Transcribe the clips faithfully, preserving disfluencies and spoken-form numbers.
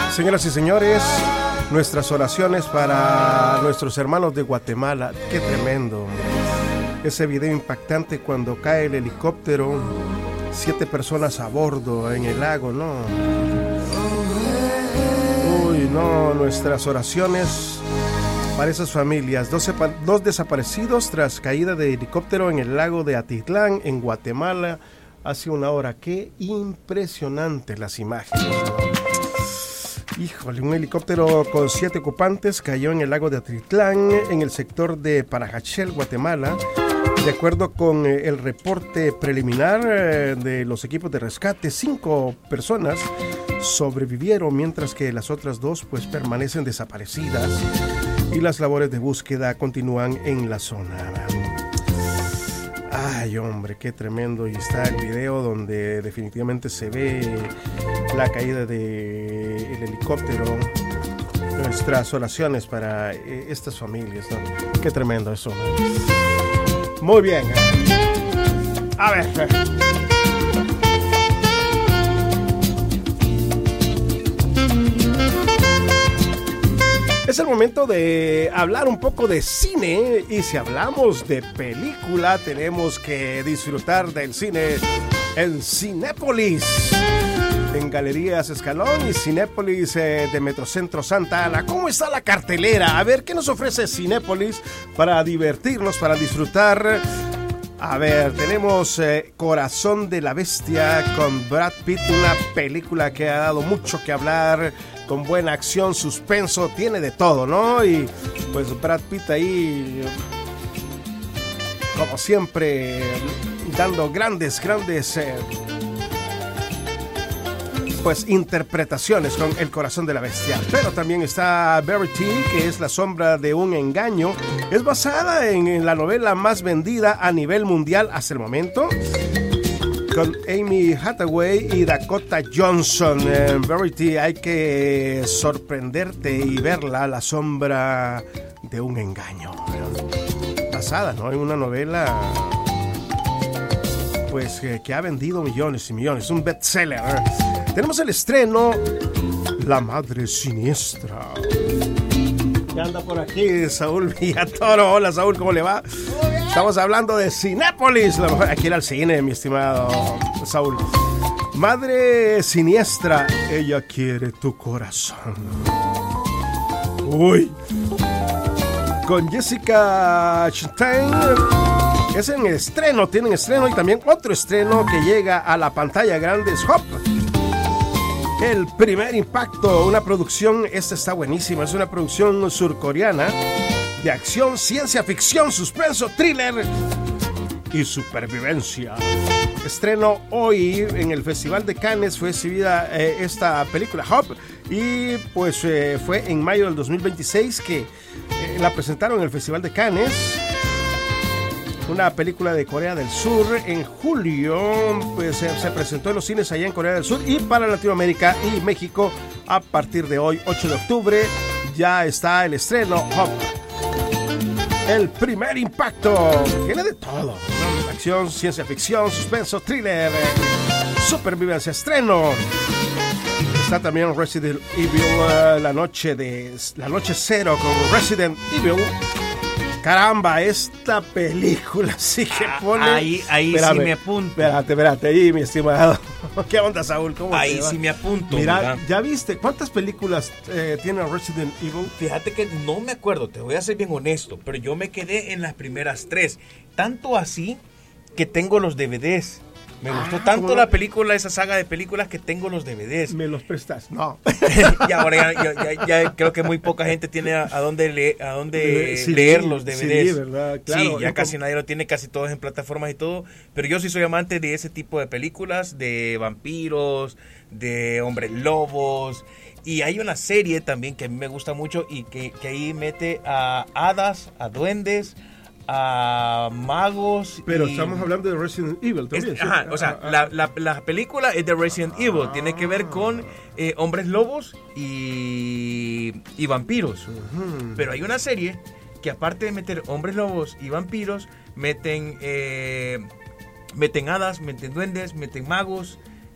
Señoras y señores, nuestras oraciones para nuestros hermanos de Guatemala. Qué tremendo. Ese video impactante cuando cae el helicóptero, siete personas a bordo en el lago, ¿no? Uy, no, nuestras oraciones para esas familias. Dos, dos desaparecidos tras caída de helicóptero en el lago de Atitlán, en Guatemala, hace una hora. Qué impresionantes las imágenes, ¿no? Híjole, un helicóptero con siete ocupantes cayó en el lago de Atitlán, en el sector de Parajachel, Guatemala. De acuerdo con el reporte preliminar de los equipos de rescate, cinco personas sobrevivieron, mientras que las otras dos pues permanecen desaparecidas y las labores de búsqueda continúan en la zona. Ay, hombre, qué tremendo. Y está el video donde definitivamente se ve la caída del helicóptero. Nuestras oraciones para estas familias, ¿no? Qué tremendo eso. Muy bien. A ver. Es el momento de hablar un poco de cine, y si hablamos de película tenemos que disfrutar del cine en Cinépolis, en Galerías Escalón y Cinépolis eh, de Metrocentro Santa Ana. ¿Cómo está la cartelera? A ver, ¿qué nos ofrece Cinépolis para divertirnos, para disfrutar? A ver, tenemos eh, Corazón de la Bestia con Brad Pitt, una película que ha dado mucho que hablar, con buena acción, suspenso, tiene de todo, ¿no? Y pues Brad Pitt ahí, como siempre, dando grandes, grandes eh, pues interpretaciones con El Corazón de la Bestia. Pero también está Verity, que es La Sombra de un Engaño. Es basada en, en la novela más vendida a nivel mundial hasta el momento, con Amy Hathaway y Dakota Johnson. En Verity hay que sorprenderte y verla, La Sombra de un Engaño. Basada, ¿no?, en una novela pues que, que ha vendido millones y millones, un bestseller. Tenemos el estreno La Madre Siniestra. Ya anda por aquí Saúl Villatoro. Hola, Saúl, ¿cómo le va? Estamos hablando de Cinépolis. Aquí era el cine, mi estimado Saúl. Madre Siniestra, ella quiere tu corazón. Uy. Con Jessica Chastain. Es en estreno, tienen estreno, y también otro estreno que llega a la pantalla grande es Hop. El Primer Impacto, una producción, esta está buenísima, es una producción surcoreana de acción, ciencia ficción, suspenso, thriller y supervivencia. Estreno hoy en el Festival de Cannes, fue exhibida eh, esta película Hop, y pues eh, fue en mayo del dos mil veintiséis que eh, la presentaron en el Festival de Cannes. Una película de Corea del Sur. En julio pues, se, se presentó en los cines allá en Corea del Sur, y para Latinoamérica y México a partir de hoy, ocho de octubre, ya está el estreno Hop. El Primer Impacto. Tiene de todo, ¿no? Acción, ciencia ficción, suspenso, thriller, supervivencia. Estreno. Está también Resident Evil, uh, la noche de la noche cero con Resident Evil. Caramba, esta película sí que pone... Ahí, ahí espérame, sí me apunto. Espérate, espérate, ahí, mi estimado. ¿Qué onda, Saúl? ¿Cómo ahí te va? Sí me apunto. Mira, mira, ¿ya viste cuántas películas eh, tiene Resident Evil? Fíjate que no me acuerdo, te voy a ser bien honesto, pero yo me quedé en las primeras tres. Tanto así que tengo los D V Ds. Me gustó ah, tanto la película, esa saga de películas, que tengo los D V Ds. ¿Me los prestas? No. Y ahora ya, ya, ya, ya creo que muy poca gente tiene a, a dónde, le, a dónde sí, leer los D V Ds. Sí, ¿verdad? Claro, sí, ya como... casi nadie lo tiene, casi todos en plataformas y todo. Pero yo sí soy amante de ese tipo de películas, de vampiros, de hombres lobos. Y hay una serie también que a mí me gusta mucho y que, que ahí mete a hadas, a duendes, a magos. Pero y... estamos hablando de Resident Evil también. Es, ¿sí? Ajá, o sea, ah, la, la, la película es de Resident ah, Evil. Tiene que ver con eh, hombres lobos y, y vampiros. Uh-huh. Pero hay una serie que, aparte de meter hombres lobos y vampiros, meten, eh, meten hadas, meten duendes, meten magos.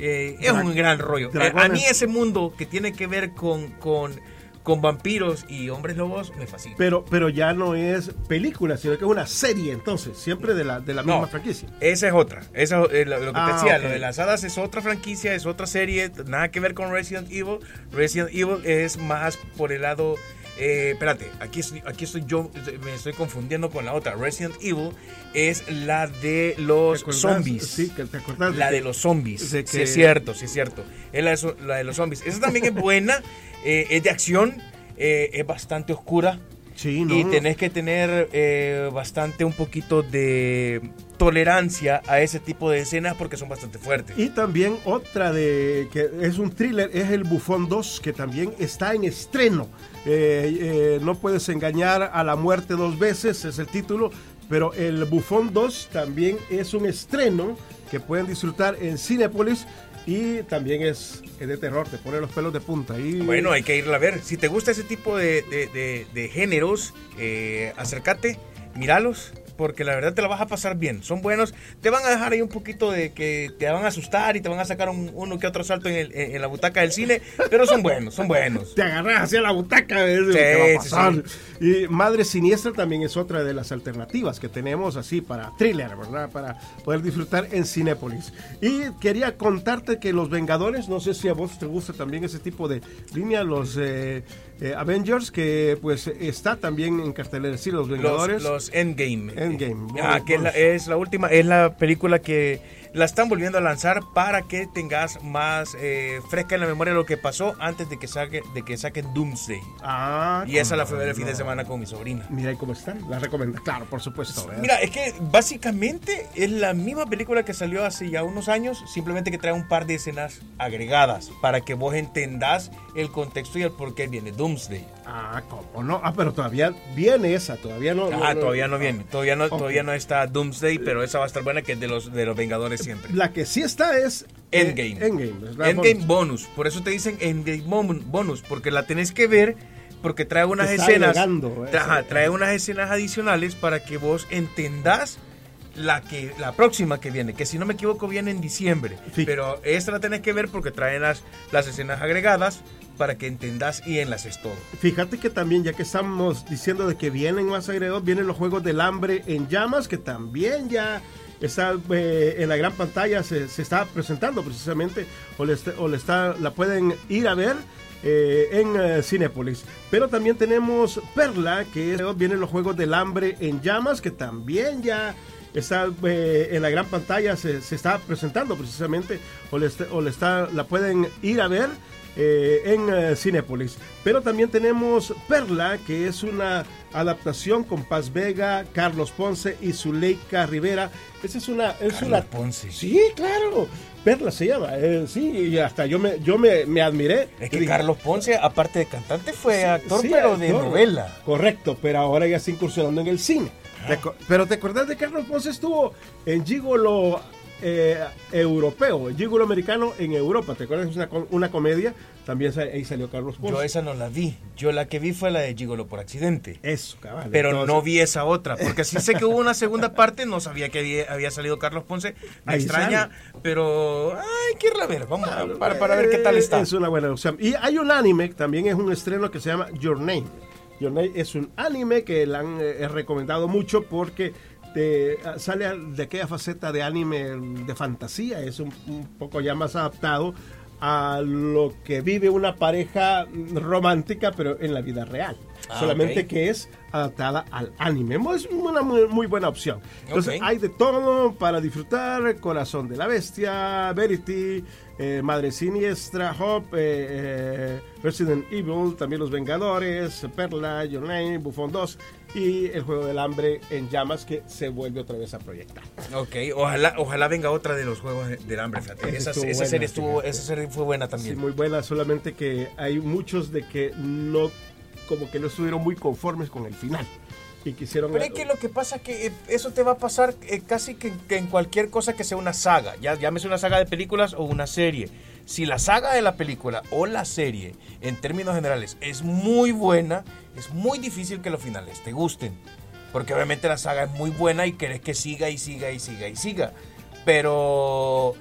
Eh, es un gran rollo. Eh, a mí ese mundo que tiene que ver con, con, con vampiros y hombres lobos me fascina. Pero, pero ya no es película, sino que es una serie, entonces, siempre de la, de la misma no, franquicia. Esa es otra. Esa, eh, lo, lo que ah, te decía, okay. Lo de las hadas es otra franquicia, es otra serie, nada que ver con Resident Evil. Resident Evil es más por el lado... Eh, espérate, aquí estoy, aquí estoy yo, me estoy confundiendo con la otra. Resident Evil es la de los zombies. Sí, que te acordás. La de, de los zombies. De que... Sí, es cierto, sí es cierto. Es la de, la de los zombies. Esa también es buena, eh, es de acción, eh, es bastante oscura. Sí, ¿no? Y tenés que tener eh, bastante, un poquito de tolerancia a ese tipo de escenas porque son bastante fuertes. Y también otra de que es un thriller, es El Bufón dos, que también está en estreno. Eh, eh, no puedes engañar a la muerte dos veces, es el título, pero El Bufón dos también es un estreno que pueden disfrutar en Cinépolis. Y también es, es de terror, te pone los pelos de punta. Y... Bueno, hay que irla a ver. Si te gusta ese tipo de, de, de, de géneros, eh, acércate, míralos, porque la verdad te la vas a pasar bien. Son buenos, te van a dejar ahí un poquito de que te van a asustar y te van a sacar un, uno que otro salto en, el, en, en la butaca del cine, pero son buenos, son buenos. Te agarras hacia la butaca, ¿ves? Sí, ¿Qué va a pasar? sí, sí. Y Madre Siniestra también es otra de las alternativas que tenemos así para thriller, ¿verdad? Para poder disfrutar en Cinépolis. Y quería contarte que Los Vengadores, no sé si a vos te gusta también ese tipo de línea, los eh, eh, Avengers, que pues está también en cartelera, sí, Los Vengadores. Los, los Endgame. Endgame. Ah, que es la, es la última, es la película que la están volviendo a lanzar para que tengas más eh, fresca en la memoria lo que pasó antes de que saque, de que saquen Doomsday. Ah, y esa la fui a ver el fin de semana con mi sobrina. Mira, ¿y cómo están? La recomiendo, claro, por supuesto. ¿verdad? Mira, es que básicamente es la misma película que salió hace ya unos años, simplemente que trae un par de escenas agregadas para que vos entendás el contexto y el por qué viene Doomsday. Ah, ¿cómo no? Ah, pero todavía viene esa, todavía no. Ah, no, todavía no, no viene, todavía no, okay. todavía no está Doomsday, pero esa va a estar buena, que es de los, de los Vengadores siempre. La que sí está es Endgame. Eh, Endgame, Endgame bonus. bonus. Por eso te dicen Endgame bonus, porque la tenés que ver, porque trae unas está escenas. Alegando, Trae, trae unas escenas adicionales para que vos entendás la que la próxima que viene, que si no me equivoco viene en diciembre. Sí. Pero esta la tenés que ver porque traen las, las escenas agregadas para que entendás y enlaces todo. Fíjate que también, ya que estamos diciendo de que vienen más agregados, vienen los Juegos del Hambre en llamas, que también ya está eh, en la gran pantalla, se, se está presentando precisamente, o, le está, o le está, la pueden ir a ver eh, en eh, Cinépolis. Pero también tenemos Perla, que es, vienen los Juegos del Hambre en llamas, que también ya está eh, en la gran pantalla, se, se está presentando precisamente, o, le está, o le está, la pueden ir a ver eh, en eh, Cinépolis. Pero también tenemos Perla, que es una adaptación con Paz Vega, Carlos Ponce y Zuleika Rivera. Esa es una... Es Carlos una, Ponce. Sí, claro. Perla se llama. Eh, sí, y hasta yo me, yo me, me admiré. Es que dije, Carlos Ponce, aparte de cantante, fue sí, actor, sí, pero de actor, novela. Correcto, pero ahora ya está incursionando en el cine. Ah. Pero ¿te acordás de Carlos Ponce? Estuvo en Gigolo eh, europeo, Gigolo americano en Europa. ¿Te acuerdas? Es una, una comedia. También ahí salió Carlos Ponce. Yo esa no la vi. Yo la que vi fue la de Gigolo por accidente. Eso, cabal. Pero entonces... no vi esa otra, porque sí sé que hubo una segunda parte, no sabía que había, había salido Carlos Ponce. Me ahí extraña, sale. Pero hay que irla a ver. Vamos a, para, para ver qué tal está. Es una buena opción. Y hay un anime, también es un estreno que se llama Your Name. Your Name es un anime que le han eh, recomendado mucho porque te, sale de aquella faceta de anime de fantasía. Es un, un poco ya más adaptado a lo que vive una pareja romántica, pero en la vida real. Ah, solamente okay. que es adaptada al anime. Es una muy, muy buena opción. Entonces okay. hay de todo para disfrutar. Corazón de la Bestia, Verity, eh, Madre Siniestra, Hope, eh, eh, Resident Evil, también Los Vengadores, Perla, Your Name, Bufón dos y El Juego del Hambre en llamas, que se vuelve otra vez a proyectar. Ok, ojalá, ojalá venga otra de los Juegos del Hambre. Esa, esa, buena, serie estuvo, esa serie fue buena también. Sí, muy buena, solamente que hay muchos de que no, como que no estuvieron muy conformes con el final. Y quisieron... Pero es que lo que pasa es que eso te va a pasar eh, casi que, que en cualquier cosa que sea una saga, ya llámese una saga de películas o una serie. Si la saga de la película o la serie, en términos generales, es muy buena, es muy difícil que los finales te gusten. Porque obviamente la saga es muy buena y querés que siga y siga y siga y siga. Pero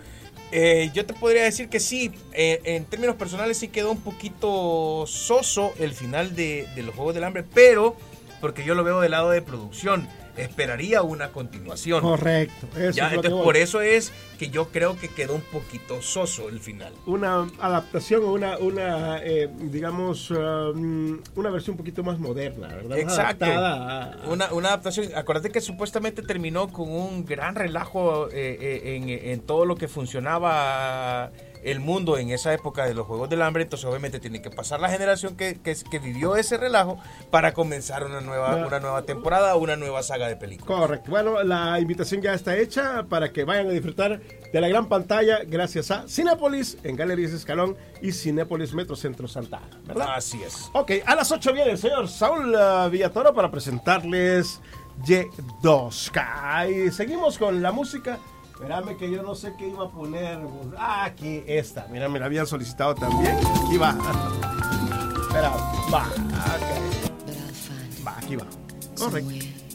Eh, yo te podría decir que sí, eh, en términos personales sí quedó un poquito soso el final de, de los Juegos del Hambre, pero porque yo lo veo del lado de producción, esperaría una continuación. Correcto. Eso Ya, es lo entonces que por voy. eso es que yo creo que quedó un poquito soso el final. Una adaptación o una, una eh, digamos, um, una versión un poquito más moderna, ¿verdad? Exacto. Adaptada a- Una, una adaptación. Acuérdate que supuestamente terminó con un gran relajo eh, eh, en, en todo lo que funcionaba el mundo en esa época de los Juegos del Hambre. Entonces obviamente tiene que pasar la generación que, que, que vivió ese relajo para comenzar una nueva, Ya. una nueva temporada, una nueva saga de películas. Correcto. Bueno, la invitación ya está hecha para que vayan a disfrutar de la gran pantalla gracias a Cinépolis en Galerías Escalón y Cinépolis Metrocentro Santa Ana, ¿verdad? Así es. Ok, a las ocho viene el señor Saúl uh, Villatoro para presentarles Y dos K. Y seguimos con la música. Espérame que yo no sé qué iba a poner. Ah, aquí esta. Mira, me la habían solicitado también. Aquí va. Espera, va. Okay. Va, aquí va. Correcto.